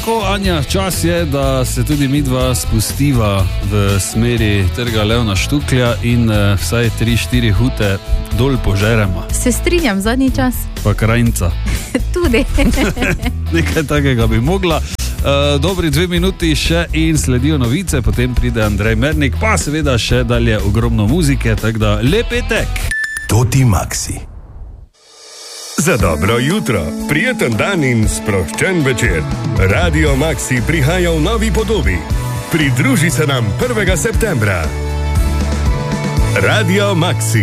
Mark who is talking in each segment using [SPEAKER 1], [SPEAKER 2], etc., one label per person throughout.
[SPEAKER 1] Tako, Anja, čas je, da se tudi mi dva spustiva v smeri Trga Levna Štuklja in vsaj 3-4 hute dol požeremo.
[SPEAKER 2] Se strinjam, zadnji čas.
[SPEAKER 1] Pa Krajnca.
[SPEAKER 2] Tudi.
[SPEAKER 1] Nekaj takega bi mogla. Dobri 2 minuti še in sledijo novice, potem pride Andrej Mernik, pa seveda še dalje ogromno muzike, tako da lep petek.
[SPEAKER 3] Toti Maxi. Za dobro jutro, prijeten dan in sproščen večer. Radio Maxi prihaja v novi podobi. Pridruži se nam 1. septembra. Radio Maxi.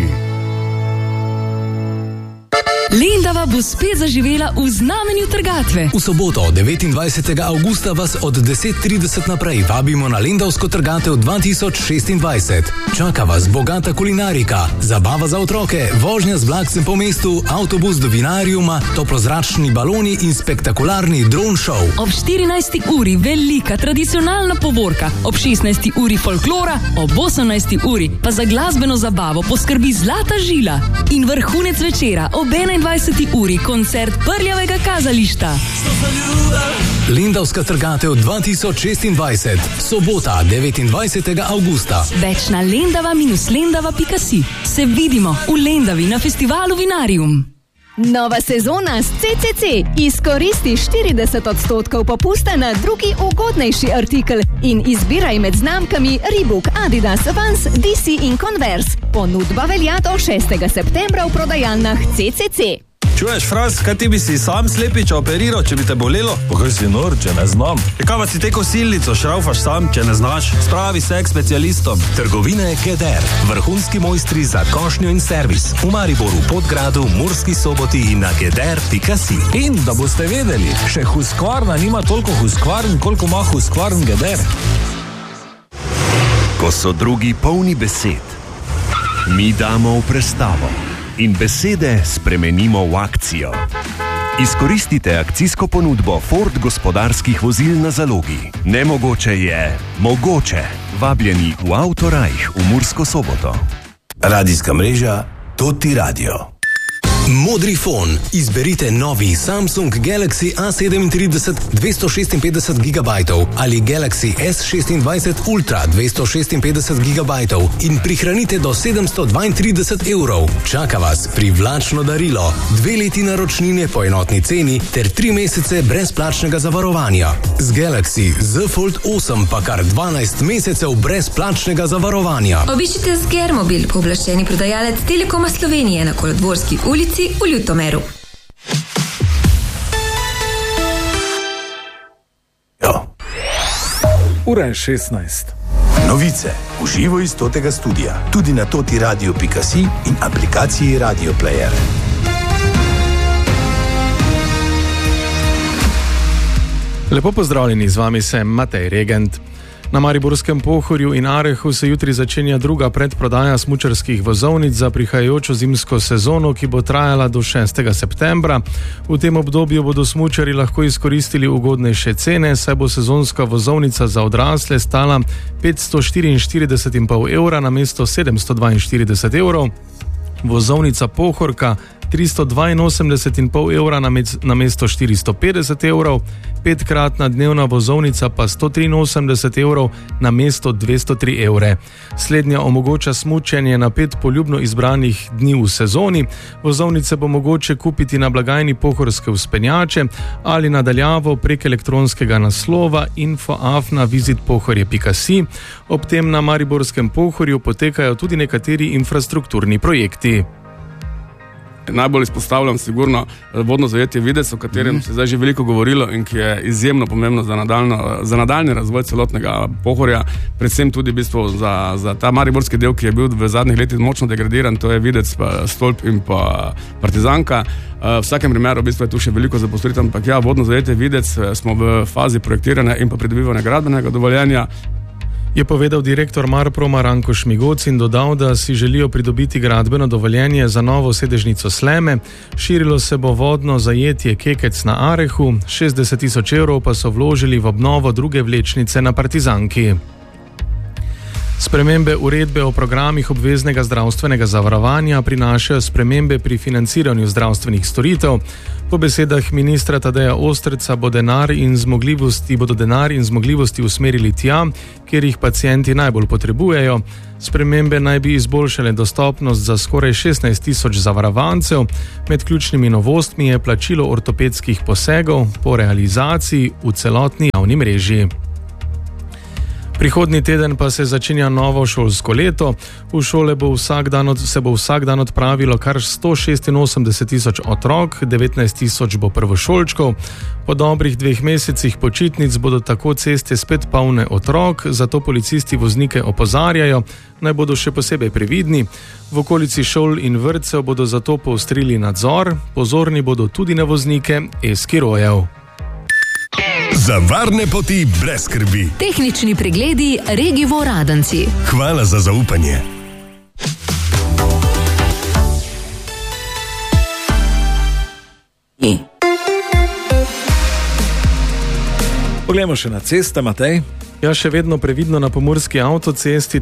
[SPEAKER 4] Lendava bo spet zaživela v znamenju trgatve.
[SPEAKER 5] V soboto, 29. avgusta, vas od 10:30 naprej vabimo na Lendavsko trgatev 2026. Čaka vas bogata kulinarika, zabava za otroke, vožnja z vlakcem po mestu, avtobus do vinariuma, toplozračni baloni in spektakularni drone show.
[SPEAKER 4] Ob 14. uri velika tradicionalna povorka, ob 16. uri folklora, ob 18. uri pa za glasbeno zabavo poskrbi Zlata žila. In vrhunec večera ob 21. uri koncert Prljavega kazališta.
[SPEAKER 5] Lendavska trgatev 2026. Sobota, 29. avgusta.
[SPEAKER 4] Več na lendava-lendava.si. Se vidimo v Lendavi na festivalu Vinarium.
[SPEAKER 6] Nova sezona s CCC. Izkoristi 40% popusta na drugi ugodnejši artikel in izbiraj med znamkami Reebok, Adidas, Vans, DC in Converse. Ponudba velja do 6. septembra v prodajalnah CCC.
[SPEAKER 1] Čuješ, Fras, kaj ti bi si sam slepiča operiral, če bi te bolelo?
[SPEAKER 7] Pa kaj si nor, če ne znam?
[SPEAKER 1] Kaj pa si te kosilnico šraufaš sam, če ne znaš? Spravi se k specialistom.
[SPEAKER 8] Trgovine Geder, vrhunski mojstri za košnjo in servis. V Mariboru, Podgradu, Murski Soboti in na geder.si.
[SPEAKER 7] In da boste vedeli, še Husqvarna nima toliko Husqvarn, koliko ima Husqvarn Geder.
[SPEAKER 3] Ko so drugi polni besed, mi damo v prestavo in besede spremenimo v akcijo. Izkoristite akcijsko ponudbo Ford gospodarskih vozil na zalogi. Nemogoče je mogoče. Vabljeni v Autorajh v Mursko Soboto.
[SPEAKER 9] Radijska mreža Toti Radio.
[SPEAKER 5] Modri fon. Izberite novi Samsung Galaxy A37 256 GB ali Galaxy S26 Ultra 256 GB in prihranite do 732 €. Čaka vas privlačno darilo, 2 leti naročnine po enotni ceni ter 3 mesece brezplačnega zavarovanja. Z Galaxy Z Fold 8 pa kar 12 mesecev brezplačnega zavarovanja.
[SPEAKER 10] Obiščite Sgermobil, pooblaščeni prodajalec Telekoma Slovenije na Kolodvorski ulici v Ljutomeru.
[SPEAKER 7] Ura je 16.
[SPEAKER 9] Novice v živo iz Totega studia, tudi na totiradio.si in aplikaciji Radio Player.
[SPEAKER 11] Lepo pozdravljeni, z vami sem Matej Regent. Na Mariborskem Pohorju in Arehu se jutri začenja druga predprodaja smučarskih vozovnic za prihajajočo zimsko sezono, ki bo trajala do 6. septembra. V tem obdobju bodo smučarji lahko izkoristili ugodnejše cene, saj bo sezonska vozovnica za odrasle stala 544,5 € namesto 742 €. Vozovnica Pohorka 382,5 € namesto 450 €, 5-kratna dnevna vozovnica pa 183 € namesto 203 €. Slednja omogoča smučanje na 5 poljubno izbranih dni v sezoni. Vozovnice bo mogoče kupiti na blagajni Pohorske vzpenjače ali nadaljavo prek elektronskega naslova info@visitpohorje.si. Ob tem na Mariborskem Pohorju potekajo tudi nekateri infrastrukturni projekti.
[SPEAKER 12] Najbolj izpostavljam sigurno vodno zajetje Videc, o katerem se zdaj že veliko govorilo in ki je izjemno pomembno za nadaljni razvoj celotnega Pohorja, predvsem tudi v bistvu za ta mariborski del, ki je bil v zadnjih letih močno degradiran, to je Videc, Stolp in pa Partizanka. V vsakem primeru v bistvu je tu še veliko zaposlitev, ampak ja, vodno zajetje Videc smo v fazi projektiranja in pa pridobivanja gradbenega dovoljenja.
[SPEAKER 11] Je povedal direktor Marproma Ranko Šmigoc in dodal, da si želijo pridobiti gradbeno dovoljenje za novo sedežnico Sleme. Širilo se bo vodno zajetje Kekec na Arehu, 60 000 € pa so vložili v obnovo druge vlečnice na Partizanki. Spremembe uredbe o programih obveznega zdravstvenega zavarovanja prinašajo spremembe pri financiranju zdravstvenih storitev. Po besedah ministra Tadeja Osterca bodo denar in zmogljivosti usmerili tja, kjer jih pacienti najbolj potrebujejo. Spremembe naj bi izboljšale dostopnost za skoraj 16.000 zavarovancev. Med ključnimi novostmi je plačilo ortopedskih posegov po realizaciji v celotni javni mreži. Prihodnji teden pa se začenja novo šolsko leto. V šole se bo vsak dan odpravilo kar 186.000 otrok, 19.000 bo prvošolčkov. Po dobrih 2 mesecih počitnic bodo tako ceste spet polne otrok, zato policisti voznike opozarjajo, naj bodo še posebej previdni. V okolici šol in vrtcev bodo zato poostrili nadzor, pozorni bodo tudi na voznike e-skirojev.
[SPEAKER 13] Za varne poti brez skrbi.
[SPEAKER 4] Tehnični pregledi Regivo Radenci.
[SPEAKER 13] Hvala za zaupanje.
[SPEAKER 7] Poglejmo še na ceste, Matej.
[SPEAKER 11] Ja, še vedno previdno na pomurski avtocesti.